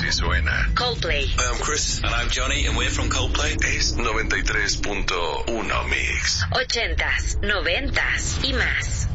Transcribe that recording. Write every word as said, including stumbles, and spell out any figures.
que suena. Coldplay. Hi, I'm Chris. And I'm Johnny, and we're from Coldplay. Es noventa y tres punto uno Mix. Ochentas, noventas y más.